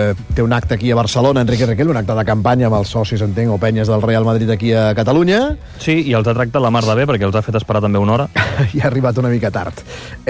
té un acte aquí a Barcelona, Enrique Riquelme, un acte de campanya amb els socis, entenc, o penyes del Real Madrid aquí a Catalunya. Sí, i els ha tractat la mar de bé, perquè els ha fet esperar també una hora. I ha arribat una mica tard.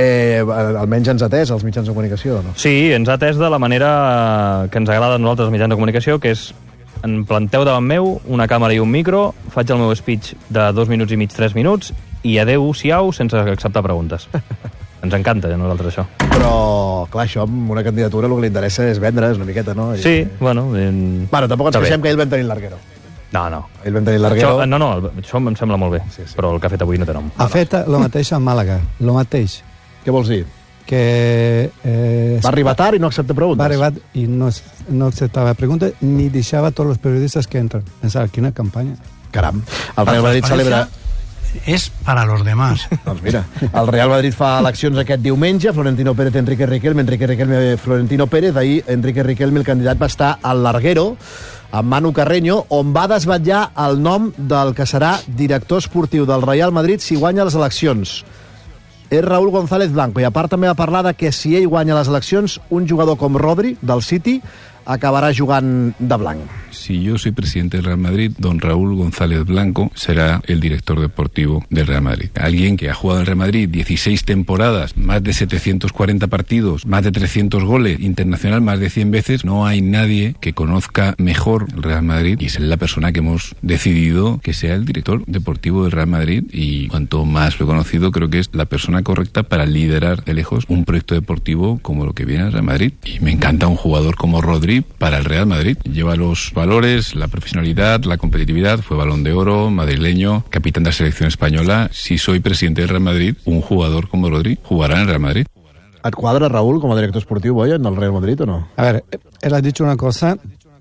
Almenys ens ha atès els mitjans de comunicació, no? Sí, ens ha atès de la manera que ens agrada a nosaltres els mitjans de comunicació, que és em planteu davant meu una càmera i un micro, faig el meu speech de 2 minuts i mig, 3 minuts, i adeu-siau sense acceptar preguntes. Ens encanta a nosaltres això. Però, clar, això amb una candidatura el que li interessa és vendre, és una miqueta, no? Sí, bueno... Bueno, tampoc ens queixem que ell vam tenir Larguero. No. Ell vam tenir Larguero. Això em sembla molt bé, sí. Però el que ha fet avui no té nom. Ha fet el mateix a Màlaga, el mateix. Què vols dir? Que... va arribar tard i no accepta preguntes. Va arribar i no acceptava preguntes ni deixava tots els periodistes que entren. Pensava, quina campanya. Caram, el Real Madrid celebra... Es para los demás. Doncs mira, el Real Madrid fa eleccions aquest diumenge, Florentino Pérez, Enrique Riquelme, Florentino Pérez. Ahir Enrique Riquelme, el candidat, va estar al Larguero, amb Manu Carreño, on va desvetllar el nom del que serà director esportiu del Real Madrid si guanya les eleccions. És Raúl González Blanco, i a part també va parlar de que si ell guanya les eleccions, un jugador com Rodri, del City, acabará jugant de blanc. Si yo soy presidente del Real Madrid, don Raúl González Blanco será el director deportivo del Real Madrid. Alguien que ha jugado en el Real Madrid 16 temporadas, más de 740 partidos, más de 300 goles, internacional más de 100 veces. No hay nadie que conozca mejor el Real Madrid y es la persona que hemos decidido que sea el director deportivo del Real Madrid, y cuanto más lo he conocido, creo que es la persona correcta para liderar de lejos un proyecto deportivo como lo que viene al Real Madrid. Y me encanta un jugador como Rodri para el Real Madrid. Lleva los valores, la profesionalidad, la competitividad, fue Balón de Oro, madrileño, capitán de la selección española. Si soy presidente del Real Madrid, un jugador como Rodri jugará en el Real Madrid. Et quadra, Raúl, com a director esportiu, Boia, en el Real Madrid o no? A veure, él ha dit una cosa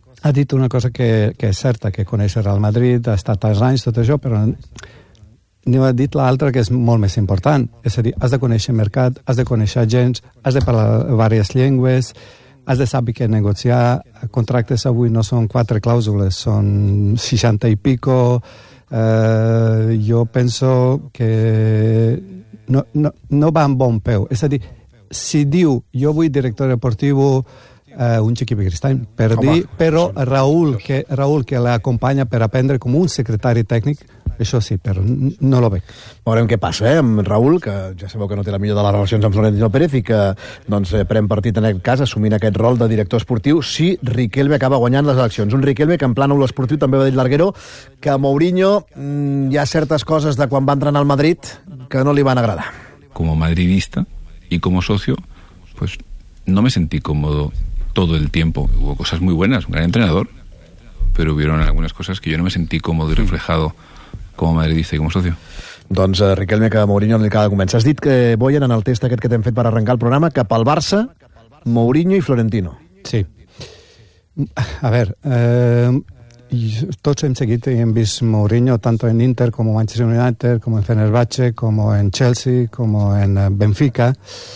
que és certa, que coneix el Real Madrid, ha estat tants anys, tot això, però n'hi ha dit l'altra que és molt més important. És a dir, has de conèixer mercat, has de conèixer agents, has de parlar diverses llengües, has de saber què negociar. Contractes avui no són 4 clàusules, són 60 i pico. Jo penso que no va amb bon peu. És a dir, si diu, jo vull director deportiu, un Chiqui Cristany, per dir, però Raúl, que l'acompanya per aprendre com un secretari tècnic, això sí, però no lo veig. Veurem què passa, amb Raúl, que ja sabeu que no té la millor de les relacions amb Florentino Pérez i que doncs, pren partit en aquest cas, assumint aquest rol de director esportiu, si Riquelme acaba guanyant les eleccions. Un Riquelme que en plan esportiu també va dir Larguero que a Mourinho hi ha certes coses de quan va entrenar al Madrid que no li van agradar. Como madridista y como socio, pues no me sentí cómodo todo el tiempo. Hubo cosas muy buenas, un gran entrenador, pero hubieron algunas cosas que yo no me sentí cómodo y reflejado com a madridista i com a socio. Doncs Riquelme, que a Mourinho li acaba de començar. Has dit que, Boyen, en el test aquest que t'hem fet per arrencar el programa, cap al Barça, Mourinho i Florentino. Sí. A veure, tots hem seguit i hem vist Mourinho tanto en Inter como Manchester United, como en Fenerbahce, como en Chelsea, como en Benfica.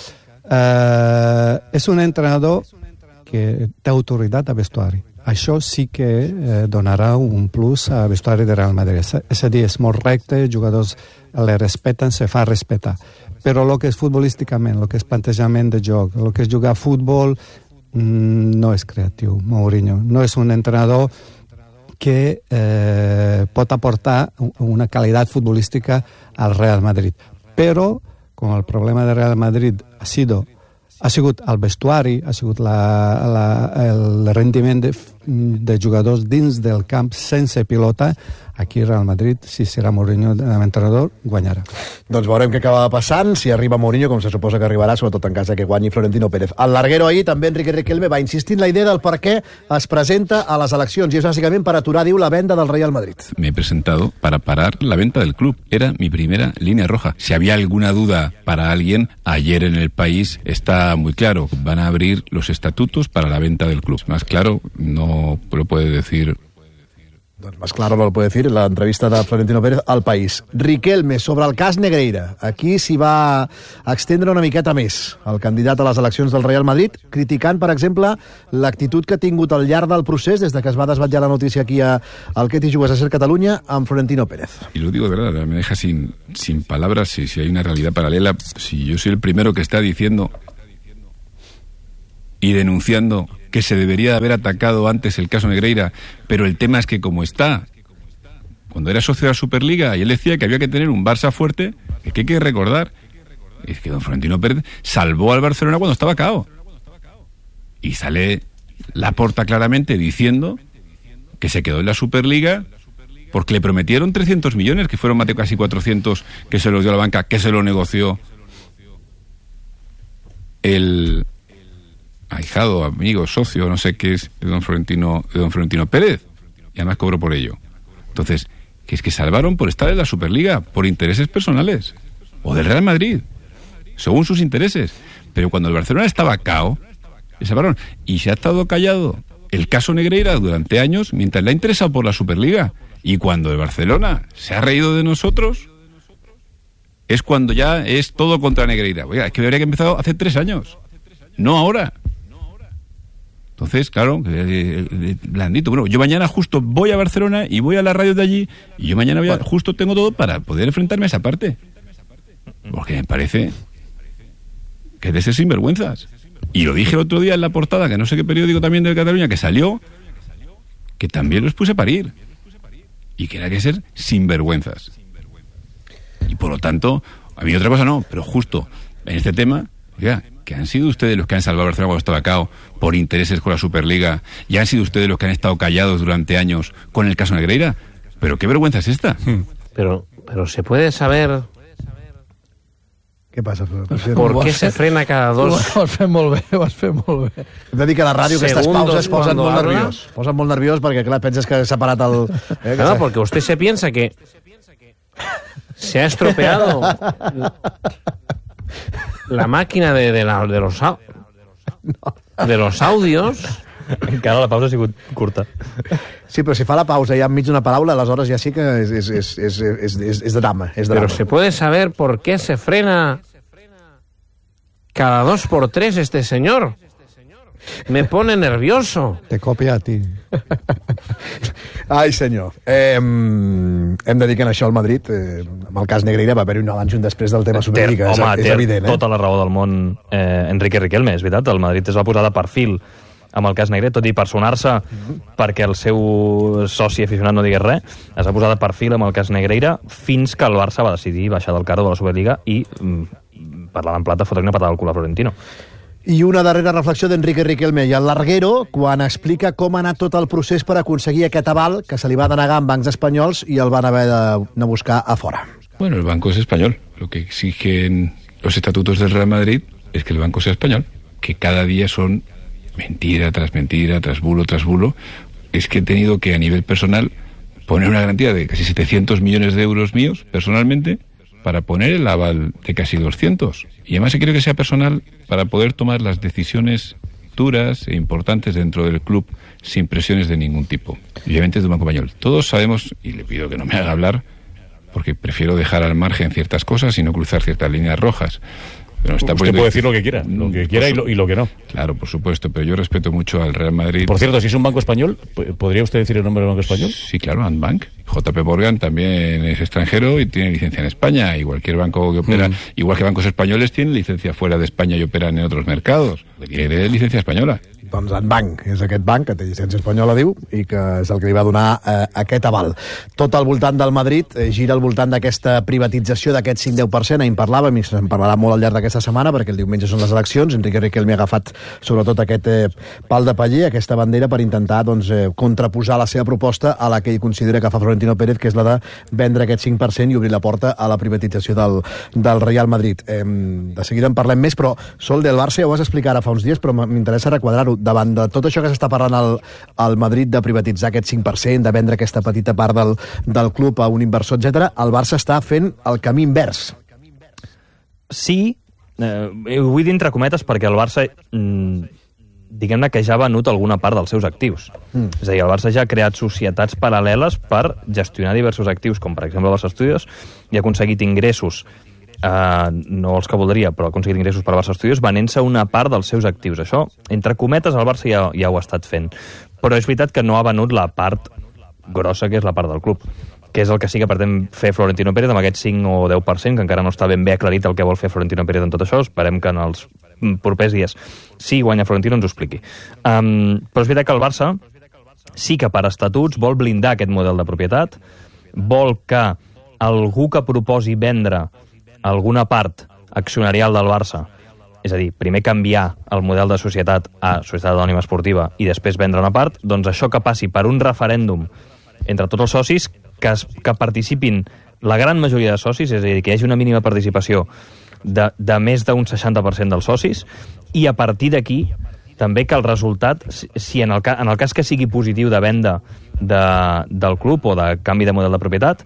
És un entrenador que té autoritat a vestuari. Això sí que donarà un plus a vestuari de Real Madrid. És a dir, és molt recte, els jugadors le respeten, se fa respetar. Però el que és futbolísticament, el que és plantejament de joc, el que és jugar a futbol, no és creatiu, Mourinho. No és un entrenador que pot aportar una qualitat futbolística al Real Madrid. Però, com el problema del Real Madrid ha sigut el vestuari, ha sigut el rendiment de jugadors dins del camp sense pilota, aquí Real Madrid, si serà Mourinho l'entrenador, guanyarà. Doncs veurem què acaba passant, si arriba Mourinho, com se suposa que arribarà, sobretot en cas que guanyi Florentino Pérez. Al Larguero ahir també Enrique Riquelme va insistir en la idea del per què es presenta a les eleccions, i és bàsicament per aturar, diu, la venda del Real Madrid. Me he presentado para parar la venta del club. Era mi primera línea roja. Si había alguna duda para alguien, ayer en El País está muy claro. Van a abrir los estatutos para la venta del club. Más claro, no lo puede decir. Doncs més clar no lo puede decir la entrevista de Florentino Pérez al País. Riquelme, sobre el cas Negreira. Aquí s'hi va extendre una miqueta més el candidat a les eleccions del Real Madrid, criticant, per exemple, l'actitud que ha tingut al llarg del procés, des de que es va desvetllar la notícia aquí al Que t'hi jugues a ser Catalunya, amb Florentino Pérez. Y lo digo de verdad, me deja sin palabras si hay una realidad paralela. Si yo soy el primero que está diciendo y denunciando que se debería haber atacado antes el caso Negreira, pero el tema es que como está, cuando era socio de la Superliga, y él decía que había que tener un Barça fuerte, es que hay que recordar, es que don Florentino Pérez salvó al Barcelona cuando estaba cao. Y sale Laporta claramente diciendo que se quedó en la Superliga porque le prometieron 300 millones, que fueron más de casi 400, que se los dio la banca, que se lo negoció el ahijado, amigo, socio, no sé qué es, de don Florentino Pérez, y además cobró por ello. Entonces, que es que salvaron por estar en la Superliga, por intereses personales, o del Real Madrid, según sus intereses. Pero cuando el Barcelona estaba cao, le salvaron. Y se ha estado callado el caso Negreira durante años, mientras le ha interesado por la Superliga. Y cuando el Barcelona se ha reído de nosotros, es cuando ya es todo contra Negreira. Oiga, es que habría que empezado hace 3 años, no ahora. Entonces, claro, blandito. Bueno, yo mañana justo voy a Barcelona y voy a la radio de allí, y yo mañana justo tengo todo para poder enfrentarme a esa parte. Porque me parece que es de ser sinvergüenzas. Y lo dije el otro día en la portada, que no sé qué periódico también de Cataluña, que salió, que también los puse a parir. Y que era que ser sinvergüenzas. Y por lo tanto, a mí otra cosa no, pero justo en este tema, oiga, que han sido ustedes los que han salvado a Barcelona cuando estaba cao por intereses con la Superliga, y han sido ustedes los que han estado callados durante años con el caso Negreira. Pero qué vergüenza es esta. Pero se puede saber... Què passa? ¿Por qué se frena cada 2? Ho has fet molt bé, ho has fet molt bé. Hem de dir que a la ràdio aquestes pauses posen molt habla. nerviós. Posen molt nerviós perquè, clar, penses que s'ha parat el... No, porque usted se piensa que se ha estropeado la máquina de los audios. Encara la pausa ha sigut curta. Sí, però si fa la pausa ja enmig d'una paraula, aleshores ja sí que és drama. Pero se puede saber por qué se frena cada 2x3 este señor. Me pone nervioso. Te copia a ti. Ai, senyor. Hem de dir que en això el Madrid, amb el cas Negreira, va haver-hi un abans i un després del tema Superliga. Home, és evident, tota la raó del món Enrique Riquelme, és veritat. El Madrid es va posar de perfil amb el cas Negreira, tot i personar-se perquè el seu soci aficionat no digués res, es va posar de perfil amb el cas Negreira fins que el Barça va decidir baixar del carro de la Superliga i parlar en plata, fotre una patada al cul a Florentino. I una darrera reflexió d'Enrique Riquelme i el Larguero, quan explica com ha anat tot el procés per aconseguir aquest aval que se li va denegar en bancs espanyols i el van haver de buscar a fora. Bueno, el banco es español. Lo que exigen los estatutos del Real Madrid es que el banco sea español, que cada día son mentira, tras bulo, es que he tenido que a nivel personal poner una garantía de casi 700 millones de euros míos, personalmente, para poner el aval de casi 200. Y además quiero que sea personal para poder tomar las decisiones duras e importantes dentro del club sin presiones de ningún tipo. Y obviamente es de un banco español. Todos sabemos, y le pido que no me haga hablar, porque prefiero dejar al margen ciertas cosas y no cruzar ciertas líneas rojas. Pero usted puede decir lo que quiera, y lo que no. Claro, por supuesto, pero yo respeto mucho al Real Madrid. Por cierto, si es un banco español, ¿podría usted decir el nombre del banco español? Sí, claro, Antbank. JP Morgan también es extranjero y tiene licencia en España, y cualquier banco que opera, igual que bancos españoles tienen licencia fuera de España y operan en otros mercados. Quiere licencia española. Doncs Antbank és aquest banc que té llicència espanyola, diu, i que és el que li va donar aquest aval. Tot al voltant del Madrid gira al voltant d'aquesta privatització d'aquest 5-10%, ahir en parlàvem i se'n parlarà molt al llarg d'aquesta setmana perquè el diumenge són les eleccions. Enrique Riquelme ha agafat sobretot aquest pal de paller, aquesta bandera, per intentar contraposar la seva proposta a la que ell considera que fa Florentino Pérez, que és la de vendre aquest 5% i obrir la porta a la privatització del Real Madrid. De seguida en parlem més, però Sol, del Barça ja ho vas explicar ara fa uns dies, però m'interessa requadrar-ho. Davant de tot això que s'està parlant al Madrid de privatitzar aquest 5%, de vendre aquesta petita part del club a un inversor, etc., el Barça està fent el camí invers. Sí, ho vull dir entre cometes perquè el Barça diguem-ne que ja ha venut alguna part dels seus actius. És a dir, el Barça ja ha creat societats paral·leles per gestionar diversos actius, com per exemple el Barça Studios, i ha aconseguit ingressos no els que voldria, però ha aconseguit ingressos per Barça Studios venent-se una part dels seus actius. Això, entre cometes, el Barça ja ho ha estat fent. Però és veritat que no ha venut la part grossa, que és la part del club, que és el que sí que pretén fer Florentino Pérez amb aquest 5 o 10%, que encara no està ben bé aclarit el que vol fer Florentino Pérez en tot això. Esperem que en els propers dies. Si guanya Florentino, ens ho expliqui. Però és veritat que el Barça sí que per estatuts vol blindar aquest model de propietat, vol que algú que proposi vendre alguna part accionarial del Barça, és a dir, primer canviar el model de societat a societat anònima esportiva i després vendre una part, doncs això que passi per un referèndum entre tots els socis, que participin la gran majoria de socis, és a dir, que hi hagi una mínima participació de més d'un 60% dels socis, i a partir d'aquí també que el resultat, si en el cas que sigui positiu de venda del club o de canvi de model de propietat,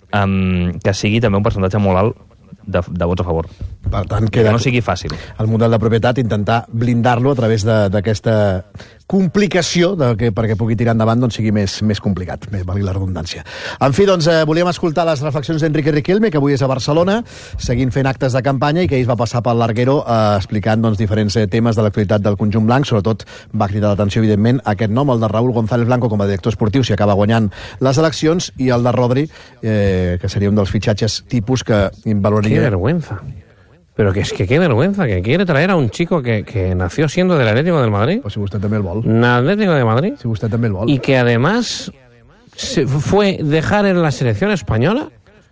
que sigui també un percentatge molt alt de vots a favor. Per tant, que no sigui fàcil. El model de propietat, intentar blindar-lo a través d'aquesta complicació perquè pugui tirar endavant doncs sigui més complicat, més valgui la redundància. En fi, doncs, volíem escoltar les reflexions d'Enrique Riquelme, que avui és a Barcelona, seguint fent actes de campanya i que ahir va passar pel Larguero explicant doncs, diferents temes de l'actualitat del conjunt blanc. Sobretot va cridar l'atenció, evidentment, aquest nom, el de Raúl González Blanco com a director esportiu, si acaba guanyant les eleccions, i el de Rodri, que seria un dels fitxatges tipus que valoraria... Qué vergüenza. Pero que es que qué vergüenza, que quiere traer a un chico que nació siendo del Atlético del Madrid. Pues si usted també el vol. Atlético de Madrid. Si usted també el vol. Y que además fue dejar en la selección española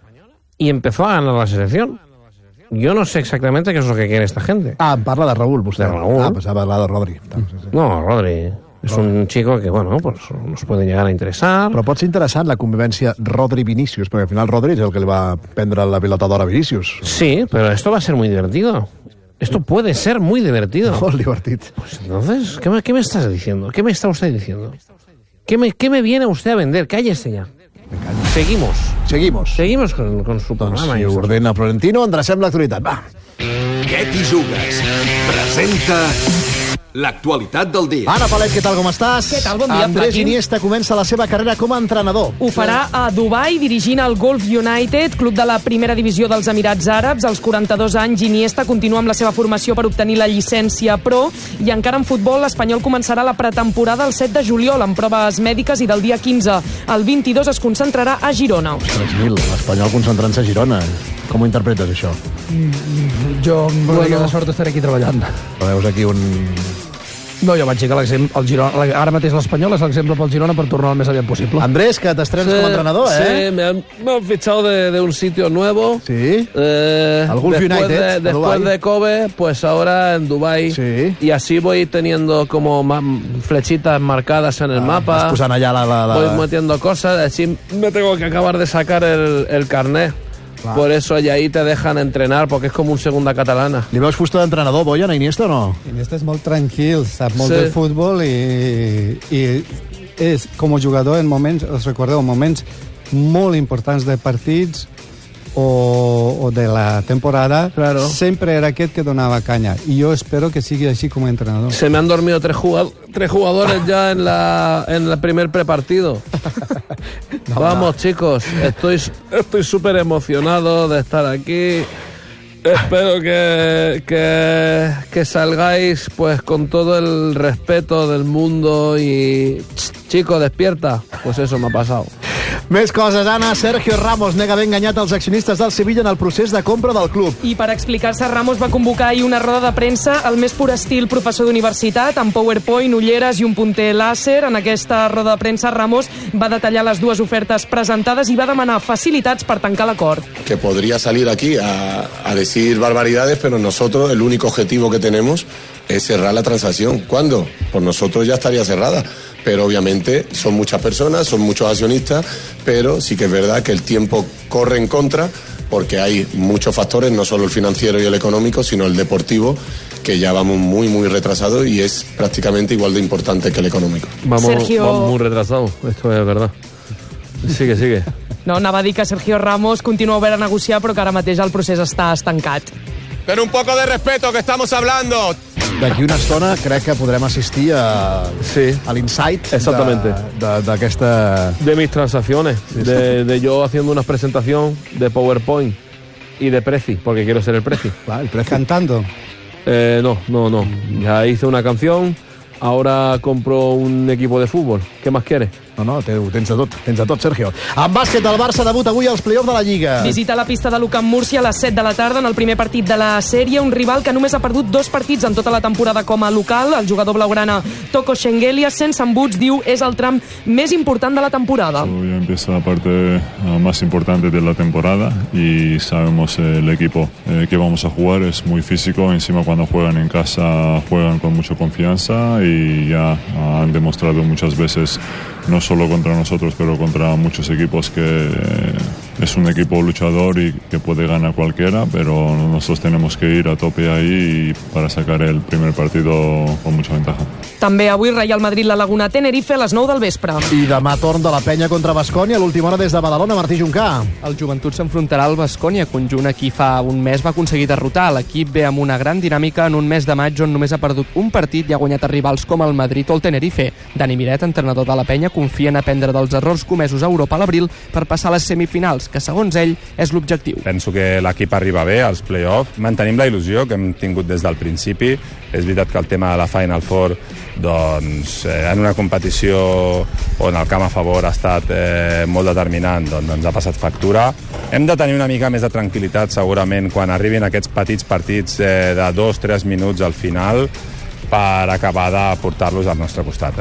y empezó a ganar la selección. Yo no sé exactamente qué es lo que quiere esta gente. Parla de Raúl, vostè. De Raúl. Pues ha parlat de Rodri. No, Rodri es un chico que, bueno, pues nos puede llegar a interesar. Però pot ser interessant la convivència Rodri-Vinícius, perquè al final Rodri és el que li va prendre la pilota d'or a Vinícius. Sí, pero esto va a ser muy divertido. Esto puede ser muy divertido. Molt divertit. Pues entonces, ¿qué me estás diciendo? ¿Qué me está usted diciendo? ¿Qué me viene usted a vender? Cállese ya. Seguimos. Seguimos con su programa. Si ordena Florentino, endrecem l'actualitat. Va. Què t'hi jugues? Presenta l'actualitat del dia. Anna Palet, què tal, com estàs? Què tal, bon dia, Andrés Flaqui. Iniesta comença la seva carrera com a entrenador. Ho farà a Dubai, dirigint el Gulf United, club de la primera divisió dels Emirats Àrabs. Als 42 anys, Iniesta continua amb la seva formació per obtenir la llicència pro, i encara en futbol, l'Espanyol començarà la pretemporada el 7 de juliol, amb proves mèdiques, i del dia 15 al 22 es concentrarà a Girona. Ostres, l'Espanyol concentrant-se a Girona. Com ho interpretes, això? Jo, amb una mica de sort, estaré aquí treballant. Veus aquí un... No, jo vaig dir que el Girona, ara mateix l'Espanyol és l'exemple pel Girona per tornar el més aviat possible. Andrés, que t'estrenes como entrenador, ¿eh? Sí, me han fichado de un sitio nuevo. Sí. Al Gulf United. Después de Kobe, pues ahora en Dubai. Sí. Y así voy teniendo como flechitas marcadas en el mapa. Vas posant allà Voy metiendo cosas, así me tengo que acabar de sacar el carnet. Clar. Por eso y ahí te dejan entrenar, porque es como un segunda catalana. Li veus fusta d'entrenador, Boyan, a Iniesta o no? Iniesta és molt tranquil, sap molt del futbol i és, com a jugador, en moments, us recordeu, moments molt importants de partits o de la temporada, claro, sempre era aquest que donava canya, i jo espero que sigui així com a entrenador. Se me han dormido tres jugadores ya en el primer prepartido. Vamos, chicos, estoy súper emocionado de estar aquí. Espero que salgáis pues con todo el respeto del mundo y... Chico, despierta. Pues eso me ha pasado. Més coses, Anna. Sergio Ramos nega haver enganyat els accionistes del Sevilla en el procés de compra del club. I per explicar-se, Ramos va convocar ahir una roda de premsa al més pur estil professor d'universitat, amb PowerPoint, ulleres i un punter làser. En aquesta roda de premsa, Ramos va detallar les dues ofertes presentades i va demanar facilitats per tancar l'acord. Que podría salir aquí a decir barbaridades, pero nosotros el único objetivo que tenemos es cerrar la transacción. ¿Cuándo? Pues nosotros ya estaría cerrada. Pero obviamente son muchas personas, son muchos accionistas, pero sí que es verdad que el tiempo corre en contra porque hay muchos factores, no solo el financiero y el económico, sino el deportivo, que ya vamos muy, muy retrasados y es prácticamente igual de importante que el económico. Vamos muy retrasados, esto es verdad. Sigue. No, anava a dir que Sergio Ramos continua obert a negociar, però que ara mateix el procés està estancat. Pero un poco de respeto, que estamos hablando. D'aquí una estona crec que podrem assistir a l'insight d'aquesta... De mis transacciones, de yo haciendo una presentación de PowerPoint y de Prezi, porque quiero ser el Prezi. Cantando. No. Ya hice una canción ahora compro un equipo de fútbol. ¿Qué más quieres? No, tens de tot, Sergio. En bàsquet, el Barça debut avui als play-offs de la Lliga. Visita la pista de l'Ucamp Múrcia a les 7 de la tarda en el primer partit de la sèrie, un rival que només ha perdut 2 partits en tota la temporada com a local. El jugador blaugrana Toko Shengelia, sense embuts, diu és el tram més important de la temporada. Hoy empieza la parte más importante de la temporada y sabemos el equipo que vamos a jugar es muy físico, encima cuando juegan en casa juegan con mucha confianza y ya han demostrado muchas veces, no solo contra nosotros, pero contra muchos equipos, que es un equipo luchador y que puede ganar cualquiera, pero nosotros tenemos que ir a tope ahí para sacar el primer partido con mucha ventaja. També avui Real Madrid La Laguna Tenerife a les 9 del vespre. I demà torn de la penya contra Baskonia, a l'última hora des de Badalona, Martí Juncà. El Joventut s'enfrontarà al Baskonia, conjunt a qui fa un mes va aconseguir derrotar. L'equip ve amb una gran dinàmica en un mes de maig on només ha perdut un partit i ha guanyat a rivals com el Madrid o el Tenerife. Dani Miret, entrenador de la penya, confia en aprendre dels errors comesos a Europa a l'abril per passar a les semifinals, que segons ell és l'objectiu. Penso que l'equip arriba bé als play-offs. Mantenim la il·lusió que hem tingut des del principi. És veritat que el tema de la Final Four, doncs, en una competició on el camp a favor ha estat molt determinant, doncs ens ha passat factura. Hem de tenir una mica més de tranquil·litat segurament quan arribin aquests petits partits de 2-3 minuts al final per acabar de portar-los al nostre costat.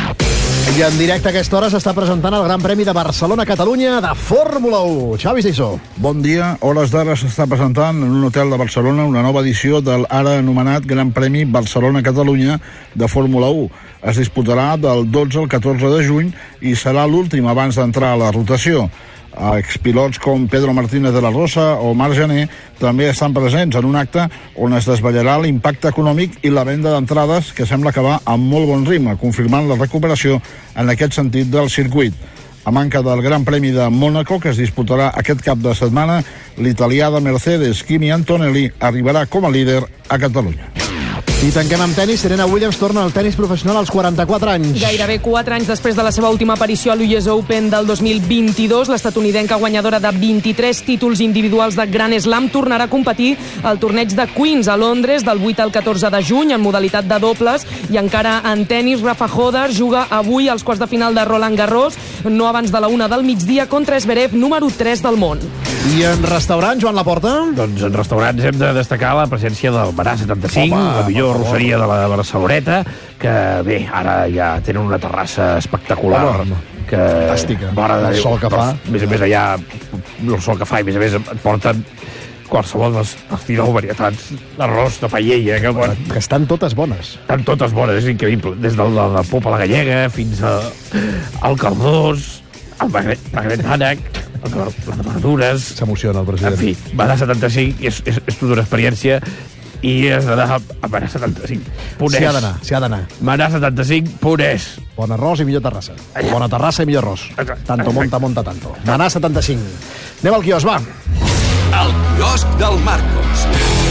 I en directe a aquesta hora s'està presentant el Gran Premi de Barcelona-Catalunya de Fórmula 1. Xavi Sissó. Bon dia. Hores d'ara s'està presentant en un hotel de Barcelona una nova edició del ara anomenat Gran Premi Barcelona-Catalunya de Fórmula 1. Es disputarà del 12 al 14 de juny i serà l'últim abans d'entrar a la rotació. Expilots com Pedro Martínez de la Rosa o Marc Jané també estan presents en un acte on es desvetllarà l'impacte econòmic i la venda d'entrades, que sembla que va amb molt bon ritme, confirmant la recuperació en aquest sentit del circuit. A manca del Gran Premi de Mònaco, que es disputarà aquest cap de setmana, l'italià de Mercedes, Kimi Antonelli, arribarà com a líder a Catalunya. I tanquem amb tenis. Serena Williams torna al tenis professional als 44 anys. Gairebé 4 anys després de la seva última aparició a l'US Open del 2022, l'estatunidenca guanyadora de 23 títols individuals de Grand Slam tornarà a competir al torneig de Queens a Londres del 8 al 14 de juny en modalitat de dobles. I encara en tenis, Rafa Hodder juga avui als quarts de final de Roland Garros, no abans de la 1 del migdia, contra Zverev, número 3 del món. I en restaurant, Joan Laporta? Doncs en restaurants hem de destacar la presència del Barà 75, la millor arrosseria de la Barceloneta, que bé, ara ja tenen una terrassa espectacular. Que, fantàstica, el sol que fa. A més a més, allà, el sol que fa, i a més a més et porten qualsevol dels 19 varietats d'arròs, de paella. Que estan totes bones. Estan totes bones, és increïble. Des de la popa a la gallega fins al cardós, el magret d'ànec, les verdures. S'emociona el president. En fi, Barà 75 és tota una experiència i has d'anar a Barà 75. S'hi ha d'anar. Barà 75.es. Bon arròs i millor terrassa. Bona terrassa i millor arròs. Tanto monta tanto. Barà 75. Anem al quiosc, va. El quiosc del Marcos.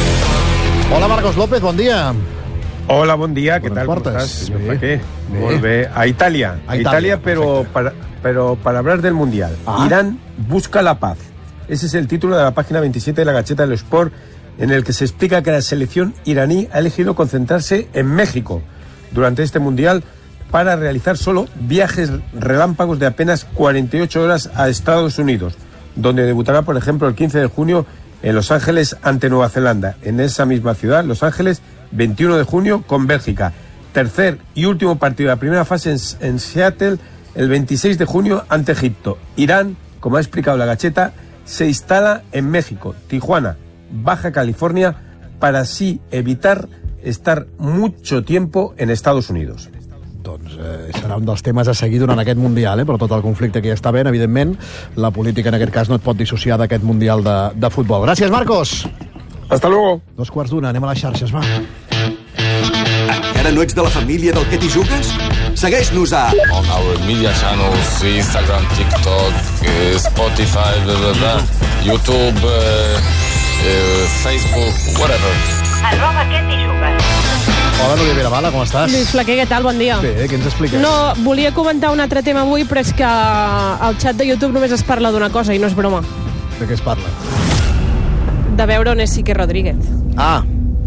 Hola, Marcos López, bon dia. Hola, bon dia, ¿qué tal? ¿Cómo estás? Volve a Italia. Pero para hablar del Mundial. Irán busca la paz. Ese es el título de la página 27 de la Gaceta del Sport, en el que se explica que la selección iraní ha elegido concentrarse en México durante este Mundial para realizar solo viajes relámpagos de apenas 48 horas a Estados Unidos, donde debutará, por ejemplo, el 15 de junio en Los Ángeles ante Nueva Zelanda. En esa misma ciudad, Los Ángeles, 21 de junio con Bélgica. Tercer y último partido de la primera fase en Seattle, el 26 de junio ante Egipto. Irán, como ha explicado la Gacheta, se instala en México, Tijuana, Baja California, para así evitar estar mucho tiempo en Estados Unidos. Doncs serà un dels temes a seguir durant aquest Mundial, però tot el conflicte que hi està havent, evidentment, la política en aquest cas no et pot dissociar d'aquest Mundial de futbol. Gràcies, Marcos. Hasta luego. 2:15, anem a les xarxes, va. Encara no ets de la família del Que t'hi jugues? Segueix-nos a... On our media channels, Instagram, TikTok, Spotify, blah, blah, blah, YouTube, Facebook, whatever. @Que t'hi jugues. Hola, Núria Vilavala, com estàs? Lluís Flaquer, què tal? Bon dia. Bé, què ens expliques? No, volia comentar un altre tema avui, però és que al xat de YouTube només es parla d'una cosa, i no és broma. De què es parla? De veure on és Sique Rodríguez. Ah,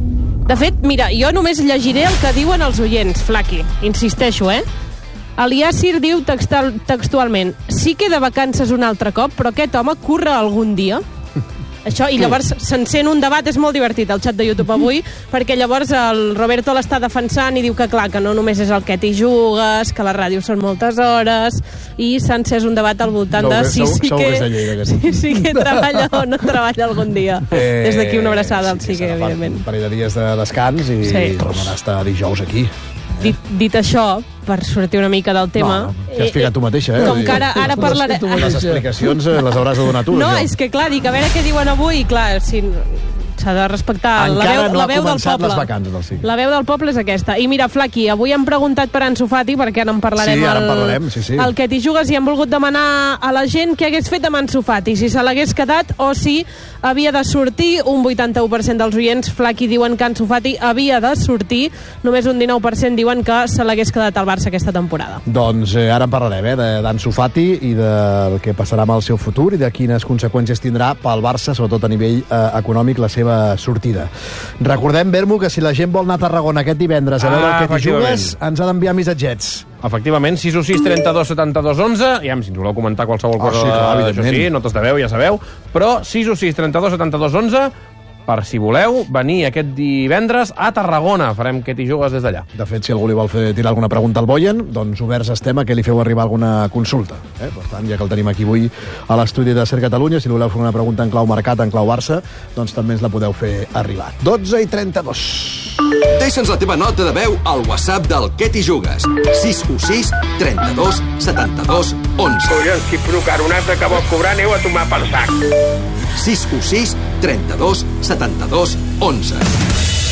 De fet, mira, jo només llegiré el que diuen els oients, Flaqui. Insisteixo, El Yassir diu textualment: sí que de vacances un altre cop, però aquest home curra algun dia? Això, i llavors s'encén un debat, és molt divertit el xat de YouTube avui, perquè llavors el Roberto l'està defensant i diu que clar, que no només és el que t'hi jugues, que la ràdio són moltes hores, i s'ha encès un debat al voltant de si sí que treballa o no treballa algun dia. Des d'aquí una abraçada al sí que, evidentment. Un parell de dies de descans i tornarà a estar dijous aquí. Dit això, per sortir una mica del tema... que has ficat tu mateixa, Com que ara parlaré... Les explicacions les hauràs de donar tu. No, és que clar, dic, a veure què diuen avui, clar, s'ha de respectar la veu del poble. Encara no ha començat les vacances del cicle. La veu del poble és aquesta. I mira, Flaqui, avui hem preguntat per Ansu Fati, perquè ara en parlarem. Sí, ara en parlarem, sí. El que t'hi jugues, i hem volgut demanar a la gent què hagués fet amb Ansu Fati, si se l'hagués quedat o si havia de sortir. Un 81% dels oients, Flaqui, diuen que Ansu Fati havia de sortir. Només un 19% diuen que se l'hagués quedat al Barça aquesta temporada. Doncs ara en parlarem, d'Ansu Fati i del que passarà amb el seu futur i de quines conseqüències tindrà pel Barça, sobretot a nivell econòmic, la seva sortida. Recordem, Bermu, que si la gent vol anar a Tarragona aquest divendres a veure el que t'hi jugues, ens ha d'enviar missatgets. Efectivament, 616 32 72 11. Ja, si ens voleu comentar qualsevol cosa, això sí, notes de veu, ja sabeu. Però 616 32 72 11, per si voleu venir aquest divendres a Tarragona. Farem que t'hi jugues des d'allà. De fet, si algú li vol tirar alguna pregunta al Boyen, doncs oberts estem a que li feu arribar alguna consulta. Per tant, ja que el tenim aquí avui a l'estudi de Ser Catalunya, si li voleu fer una pregunta en clau mercat, en clau Barça, doncs també ens la podeu fer arribar. 12:32. Deixa'ns la teva nota de veu al WhatsApp del Què t'hi jugues. 616 32 72 11. Collons, quin procaronat que vols cobrar, aneu a tomar pel sac. 616 32 72 11.